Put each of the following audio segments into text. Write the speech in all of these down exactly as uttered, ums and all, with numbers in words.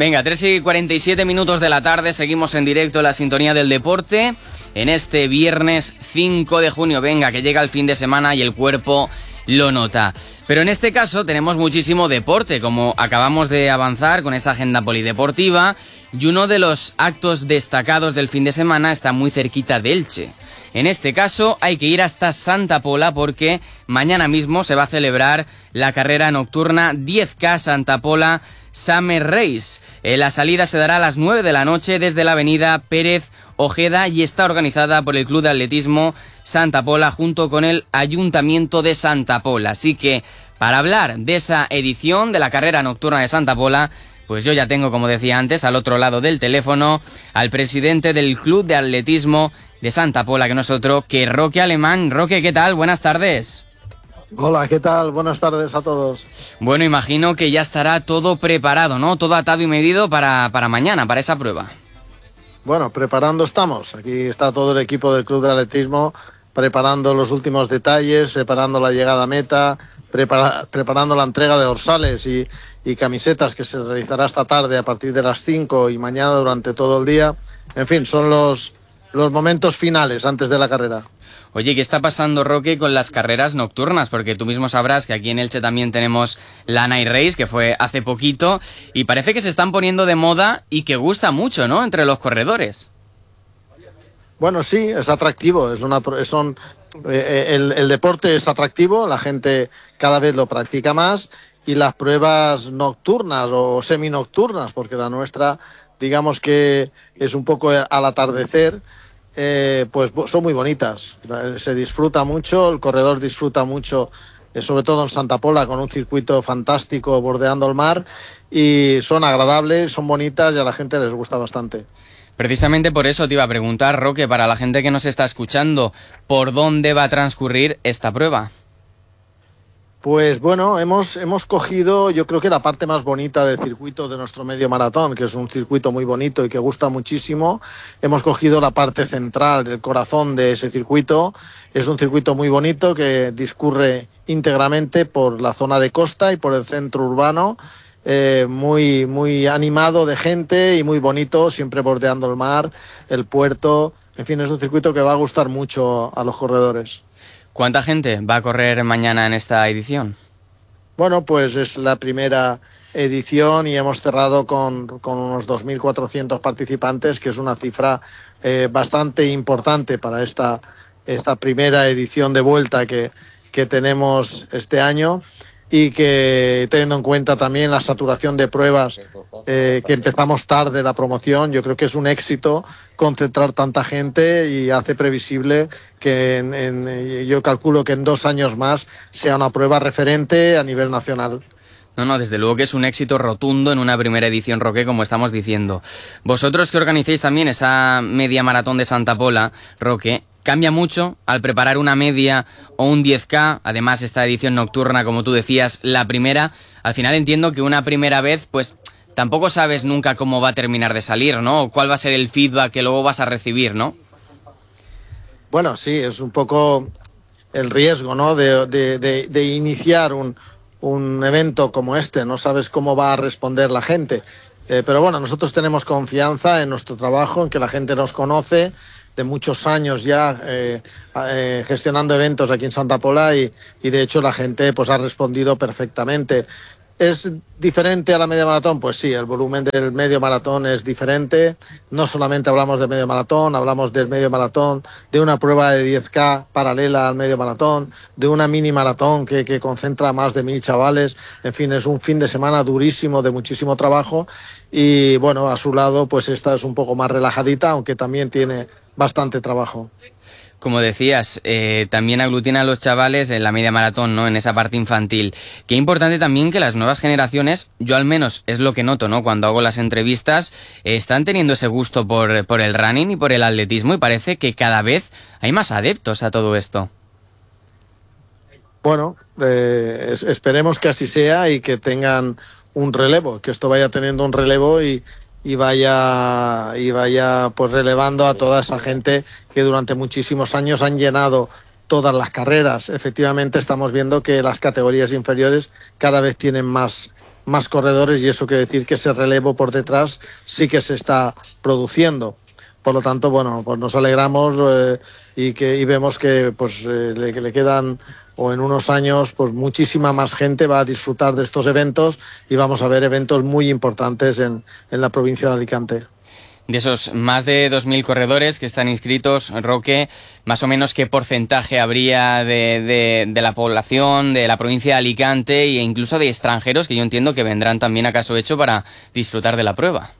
Venga, tres y cuarenta y siete minutos de la tarde, seguimos en directo en la sintonía del deporte, en este viernes cinco de junio. Venga, que llega el fin de semana y el cuerpo lo nota. Pero en este caso tenemos muchísimo deporte, como acabamos de avanzar con esa agenda polideportiva, y uno de los actos destacados del fin de semana está muy cerquita de Elche. En este caso hay que ir hasta Santa Pola porque mañana mismo se va a celebrar la carrera nocturna diez K Santa Pola Summer Race. Eh, la salida se dará a las nueve de la noche desde la avenida Pérez Ojeda y está organizada por el Club de Atletismo Santa Pola junto con el Ayuntamiento de Santa Pola. Así que para hablar de esa edición de la carrera nocturna de Santa Pola, pues yo ya tengo, como decía antes, al otro lado del teléfono al presidente del Club de Atletismo de Santa Pola, que no es otro que Roque Alemán. Roque, ¿qué tal? Buenas tardes. Hola, ¿qué tal? Buenas tardes a todos. Bueno, imagino que ya estará todo preparado, ¿no? Todo atado y medido para, para mañana, para esa prueba. Bueno, preparando estamos. Aquí está todo el equipo del Club de Atletismo preparando los últimos detalles, preparando la llegada a meta, prepara, preparando la entrega de dorsales y, y camisetas que se realizará esta tarde a partir de las cinco y mañana durante todo el día. En fin, son los, los momentos finales antes de la carrera. Oye, ¿qué está pasando, Roque, con las carreras nocturnas? Porque tú mismo sabrás que aquí en Elche también tenemos la Night Race, que fue hace poquito, y parece que se están poniendo de moda y que gusta mucho, ¿no?, entre los corredores. Bueno, sí, es atractivo, es una, son, eh, el, el deporte es atractivo, la gente cada vez lo practica más, y las pruebas nocturnas o seminocturnas, porque la nuestra, digamos que es un poco al atardecer, Eh, pues son muy bonitas, se disfruta mucho, el corredor disfruta mucho, eh, sobre todo en Santa Pola, con un circuito fantástico bordeando el mar, y son agradables, son bonitas y a la gente les gusta bastante. Precisamente por eso te iba a preguntar, Roque, para la gente que nos está escuchando, ¿por dónde va a transcurrir esta prueba? Pues bueno, hemos, hemos cogido, yo creo que la parte más bonita del circuito de nuestro medio maratón, que es un circuito muy bonito y que gusta muchísimo. Hemos cogido la parte central, del corazón de ese circuito. Es un circuito muy bonito que discurre íntegramente por la zona de costa y por el centro urbano, eh, muy, muy animado de gente y muy bonito, siempre bordeando el mar, el puerto. En fin, es un circuito que va a gustar mucho a los corredores. ¿Cuánta gente va a correr mañana en esta edición? Bueno, pues es la primera edición y hemos cerrado con, con unos dos mil cuatrocientos participantes, que es una cifra eh, bastante importante para esta, esta primera edición de vuelta que, que tenemos este año, y que, teniendo en cuenta también la saturación de pruebas, eh, que empezamos tarde la promoción, yo creo que es un éxito concentrar tanta gente y hace previsible que en, en, yo calculo que en dos años más sea una prueba referente a nivel nacional. No, no, desde luego que es un éxito rotundo en una primera edición, Roque, como estamos diciendo. Vosotros que organicéis también esa media maratón de Santa Pola, Roque, ¿cambia mucho al preparar una media o un diez K? Además, esta edición nocturna, como tú decías, la primera, al final entiendo que una primera vez, pues tampoco sabes nunca cómo va a terminar de salir, ¿no? O cuál va a ser el feedback que luego vas a recibir, ¿no? Bueno, sí, es un poco el riesgo, ¿no?, de, de, de, de iniciar un, un evento como este. No sabes cómo va a responder la gente. Eh, pero bueno, nosotros tenemos confianza en nuestro trabajo, en que la gente nos conoce, de muchos años ya eh, eh, gestionando eventos aquí en Santa Pola, y, y de hecho la gente pues ha respondido perfectamente. ¿Es diferente a la media maratón? Pues sí, el volumen del medio maratón es diferente. No solamente hablamos de medio maratón, hablamos del medio maratón, de una prueba de diez K paralela al medio maratón, de una mini maratón que, que concentra a más de mil chavales. En fin, es un fin de semana durísimo, de muchísimo trabajo, y bueno, a su lado pues esta es un poco más relajadita, aunque también tiene bastante trabajo. Como decías, eh, también aglutina a los chavales en la media maratón, ¿no?, en esa parte infantil. Qué importante también que las nuevas generaciones, yo al menos es lo que noto, ¿no?, cuando hago las entrevistas, eh, están teniendo ese gusto por, por el running y por el atletismo, y parece que cada vez hay más adeptos a todo esto. Bueno, eh, es, esperemos que así sea y que tengan un relevo, que esto vaya teniendo un relevo y y vaya y vaya pues relevando a toda esa gente que durante muchísimos años han llenado todas las carreras. Efectivamente estamos viendo que las categorías inferiores cada vez tienen más más corredores y eso quiere decir que ese relevo por detrás sí que se está produciendo. Por lo tanto, bueno, pues nos alegramos eh, y que y vemos que pues eh, le, le quedan o en unos años pues muchísima más gente va a disfrutar de estos eventos y vamos a ver eventos muy importantes en, en la provincia de Alicante. De esos más de dos mil corredores que están inscritos, Roque, más o menos qué porcentaje habría de, de, de la población de la provincia de Alicante e incluso de extranjeros que yo entiendo que vendrán también a caso hecho para disfrutar de la prueba.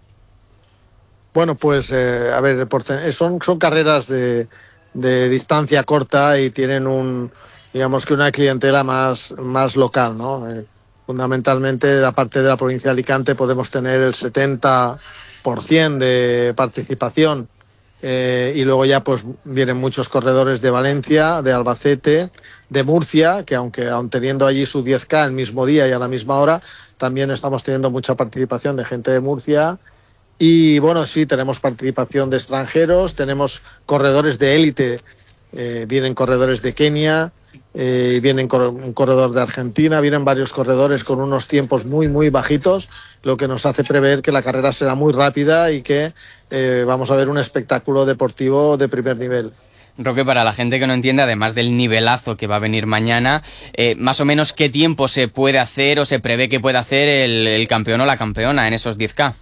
Bueno, pues eh, a ver, son, son carreras de, de distancia corta y tienen un, digamos que una clientela más, más local, ¿no? Eh, fundamentalmente, la parte de la provincia de Alicante podemos tener el setenta por ciento de participación eh, y luego ya pues vienen muchos corredores de Valencia, de Albacete, de Murcia, que aunque aun teniendo allí su diez K el mismo día y a la misma hora, también estamos teniendo mucha participación de gente de Murcia. Y bueno, sí, tenemos participación de extranjeros, tenemos corredores de élite, eh, vienen corredores de Kenia, eh, vienen cor- un corredor de Argentina, vienen varios corredores con unos tiempos muy, muy bajitos, lo que nos hace prever que la carrera será muy rápida y que eh, vamos a ver un espectáculo deportivo de primer nivel. Roque, para la gente que no entiende, además del nivelazo que va a venir mañana, eh, más o menos qué tiempo se puede hacer o se prevé que pueda hacer el, el campeón o la campeona en esos diez K.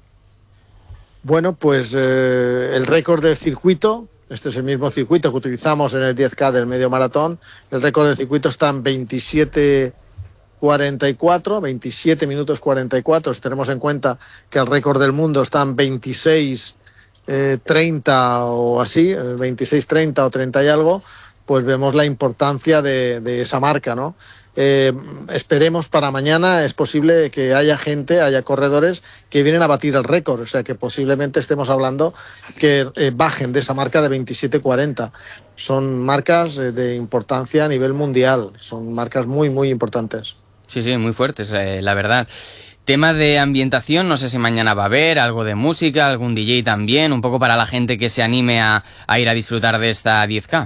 Bueno, pues eh, el récord del circuito, este es el mismo circuito que utilizamos en el diez K del medio maratón, el récord del circuito está en veintisiete cuarenta y cuatro, veintisiete minutos cuarenta y cuatro, si tenemos en cuenta que el récord del mundo está en veintiséis treinta o así, veintiséis treinta o treinta y algo, pues vemos la importancia de, de esa marca, ¿no? Eh, esperemos para mañana, es posible que haya gente, haya corredores que vienen a batir el récord, o sea que posiblemente estemos hablando que eh, bajen de esa marca de veintisiete cuarenta. Son marcas eh, de importancia a nivel mundial, son marcas muy muy importantes. Sí, sí, muy fuertes, eh, la verdad. Tema de ambientación, no sé si mañana va a haber algo de música, algún D J también, un poco para la gente que se anime a, a ir a disfrutar de esta diez K.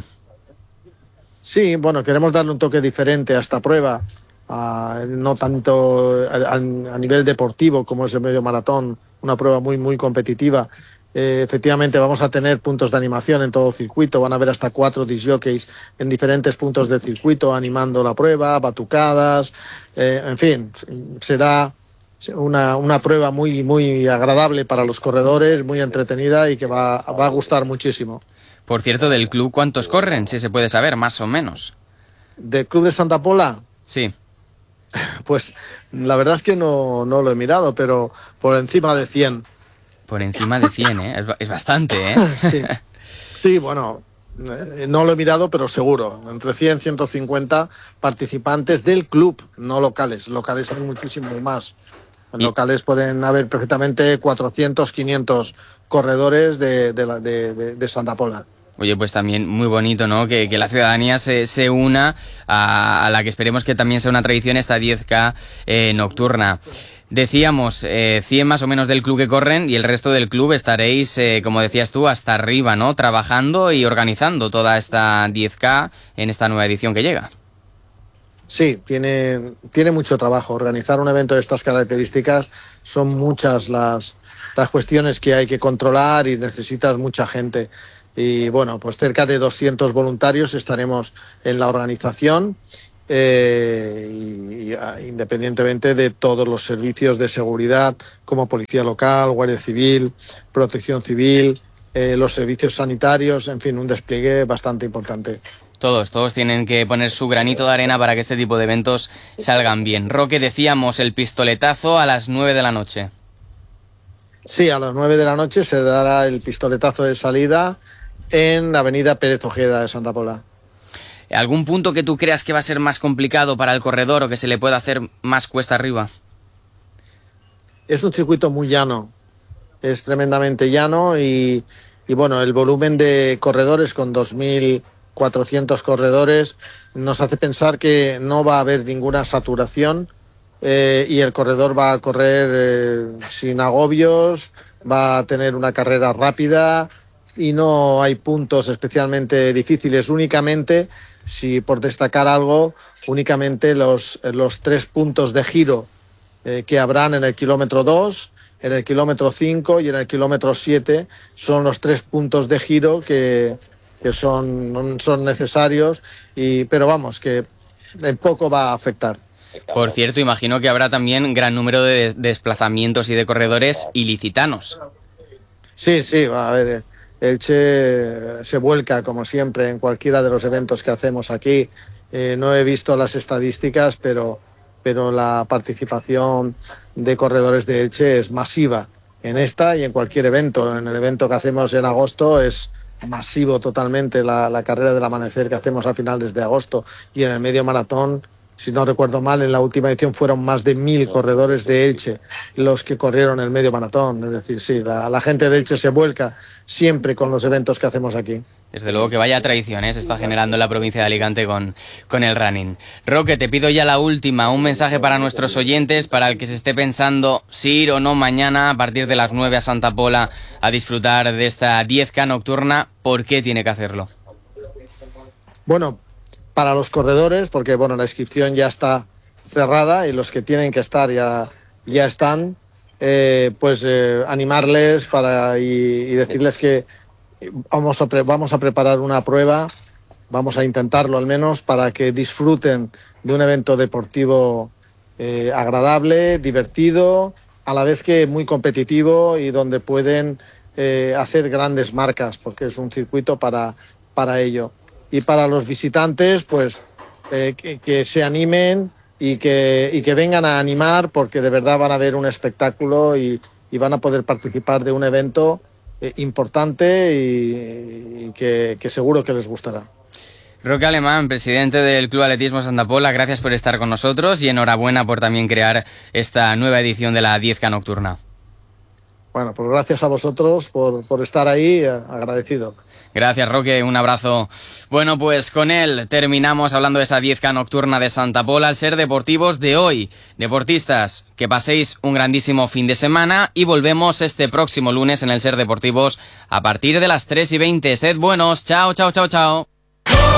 Sí, bueno, queremos darle un toque diferente a esta prueba, a, no tanto a, a nivel deportivo como es el medio maratón, una prueba muy, muy competitiva. Eh, efectivamente, vamos a tener puntos de animación en todo el circuito, van a haber hasta cuatro disc jockeys en diferentes puntos del circuito animando la prueba, batucadas, eh, en fin, será una, una prueba muy, muy agradable para los corredores, muy entretenida y que va, va a gustar muchísimo. Por cierto, del club, ¿cuántos corren? Si se puede saber, más o menos. ¿Del club de Santa Pola? Sí. Pues la verdad es que no, no lo he mirado, pero por encima de cien. Por encima de cien, ¿eh? Es, es bastante, ¿eh? Sí, sí, bueno, eh, no lo he mirado, pero seguro. Entre cien y ciento cincuenta participantes del club, no locales. Locales hay muchísimos más. En locales pueden haber perfectamente cuatrocientos, quinientos corredores de, de, la, de, de, de Santa Pola. Oye, pues también muy bonito, ¿no? Que, que la ciudadanía se, se una a, a la que esperemos que también sea una tradición esta diez K eh, nocturna. Decíamos, eh, cien más o menos del club que corren y el resto del club estaréis, eh, como decías tú, hasta arriba, ¿no? Trabajando y organizando toda esta diez K en esta nueva edición que llega. Sí, tiene, tiene mucho trabajo. Organizar un evento de estas características son muchas las, las cuestiones que hay que controlar y necesitas mucha gente. Y bueno, pues cerca de doscientos voluntarios estaremos en la organización, eh, y, y, independientemente de todos los servicios de seguridad como Policía Local, Guardia Civil, Protección Civil, eh, los servicios sanitarios, en fin, un despliegue bastante importante. Todos, todos tienen que poner su granito de arena para que este tipo de eventos salgan bien. Roque, decíamos el pistoletazo a las nueve de la noche. Sí, a las nueve de la noche se dará el pistoletazo de salida en la avenida Pérez Ojeda de Santa Pola. ¿Algún punto que tú creas que va a ser más complicado para el corredor o que se le pueda hacer más cuesta arriba? Es un circuito muy llano, es tremendamente llano y, y bueno, el volumen de corredores con dos mil cuatrocientos corredores nos hace pensar que no va a haber ninguna saturación eh, y el corredor va a correr eh, sin agobios, va a tener una carrera rápida y no hay puntos especialmente difíciles. Únicamente, si por destacar algo, únicamente los, los tres puntos de giro eh, que habrán en el kilómetro dos, en el kilómetro cinco y en el kilómetro siete. Son los tres puntos de giro que, que son, son necesarios, y, pero vamos, que en poco va a afectar. Por cierto, imagino que habrá también gran número de desplazamientos y de corredores ilicitanos. Sí, sí, a ver, Elche se vuelca como siempre en cualquiera de los eventos que hacemos aquí. Eh, no he visto las estadísticas, pero, pero la participación de corredores de Elche es masiva en esta y en cualquier evento. En el evento que hacemos en agosto es masivo totalmente la, la carrera del amanecer que hacemos a finales de agosto, y en el medio maratón, si no recuerdo mal, en la última edición fueron más de mil corredores de Elche los que corrieron el medio maratón. Es decir, sí, la, la gente de Elche se vuelca siempre con los eventos que hacemos aquí. Desde luego que vaya tradición, ¿eh? Se está generando en la provincia de Alicante con, con el running. Roque, te pido ya la última, un mensaje para nuestros oyentes, para el que se esté pensando si ir o no mañana a partir de las nueve a Santa Pola a disfrutar de esta diez K nocturna. ¿Por qué tiene que hacerlo? Bueno, para los corredores, porque bueno, la inscripción ya está cerrada y los que tienen que estar ya, ya están, eh, pues eh, animarles para, y, y decirles que vamos a, pre, vamos a preparar una prueba, vamos a intentarlo al menos, para que disfruten de un evento deportivo eh, agradable, divertido, a la vez que muy competitivo, y donde pueden eh, hacer grandes marcas, porque es un circuito para, para ello. Y para los visitantes, pues eh, que, que se animen y que, y que vengan a animar, porque de verdad van a ver un espectáculo y, y van a poder participar de un evento eh, importante y, y que, que seguro que les gustará. Roque Alemán, presidente del Club Atletismo Santa Pola, gracias por estar con nosotros y enhorabuena por también crear esta nueva edición de la diez K nocturna. Bueno, pues gracias a vosotros por, por estar ahí, agradecido. Gracias, Roque, un abrazo. Bueno, pues con él terminamos hablando de esa diez K nocturna de Santa Pola, al Ser Deportivos de hoy. Deportistas, que paséis un grandísimo fin de semana y volvemos este próximo lunes en el Ser Deportivos a partir de las tres y veinte. Sed buenos, chao, chao, chao, chao.